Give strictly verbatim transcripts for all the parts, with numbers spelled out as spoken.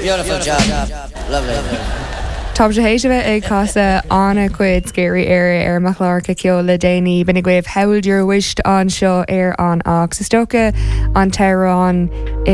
Beautiful job. Lovely. Tá sé hééis bheith ag casa anna chuid scéirí ar ar machlárcha ceol le déanaí bina gcuibh heildir wisht an seo ar an ach. Sa stocha an Teherán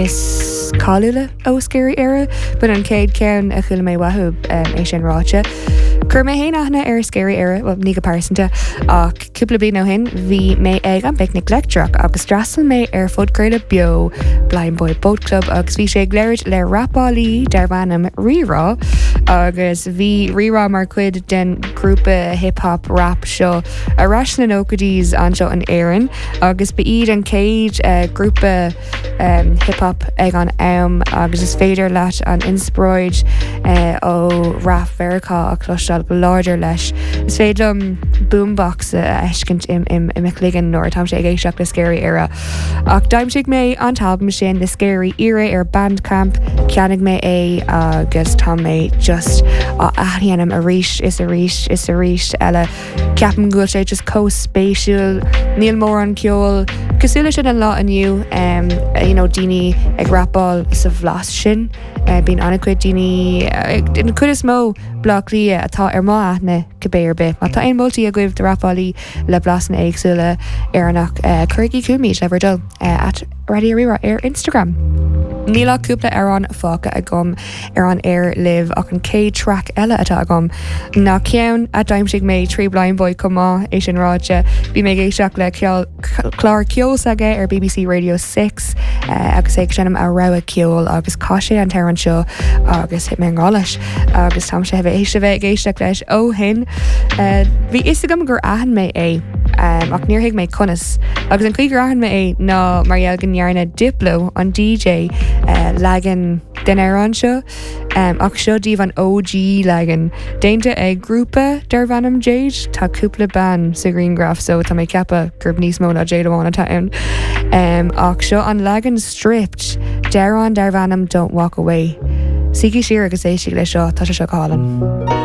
is cáúla ó scéirí éire, bud an céad ceann a chuil mé wathúb é sin ráte. Cur mé héana aithna ar scéirí éire, well, ní go pásanta, ach cúpla bí nó hin, bhí mé ag an picnic lectrach agus strasal mé ar fudcréile bio Blind Boy Boat Club agus bhí sé gléirt le rapálaí Derbhanam rirá agus bhí rirá mar cuid den grúpa hip-hop rap seo a ras na nócadís an seo an éireann agus ba iad an céad uh, grúpa um, hip-hop ag an am agus is féidir leat an inspróid uh, ó rap verá a clostal go láidir leis. Is féidir um, boombox uh, eiscint im, im, im icligan nóir tam sé ag éisteach le scéirí éire. Ach daimsigh mé an talbam sin le scéirí éire ar Bandcamp ceannig mé é agus tá mé just athíanam a ríis is a ríis is a ríis eile ceapan gúil sé just co-spatial níl mór an ceol cosúla sin an lá aniu um, you know, daoine ag rapáil sa bhlas sin uh, bín anna cuid daoine uh, in chud is mó blach lia atá ar má aithne go béir bit má tá ein moltúltaí a gcuibh de rapálaí le blasan éagsúla ar annach uh, chuirgí cúmíid le bhardul uh, at Radio Rira ar Instagram. Níla cúpla ar an fáca a gom ar an air live ach an cé track eile atá a gom. Na ceann a daimsigh mé trí Blind Boy comá é sin ráide bhí mé géisteach le chlár ceol aige ar B B C Radio six uh, agus ag sinnam a rah ceol agus cá sé an teann seo agus hit mé ngáis agus tam sé bheith éiste bheith géisteach leis ó hin. Uh, bhí isagam gur ahan mé é um, ach níorthaigh mé conas agus an chuig gur ahan mé é ná margheall gnnearna Diplo an D J Uh, legan den ar an seo um, ach seo díomh an O G legan déinte ag grúpa Derbhanam Jade tá cúpla ban sa Greengraph so tá mé cepa gurb níos mó na Jade amháin atá ann um, ach seo an legan stripped Deran Derbhanam Don't Walk Away. Sigí siar agus é si le seo tá se seo cálan.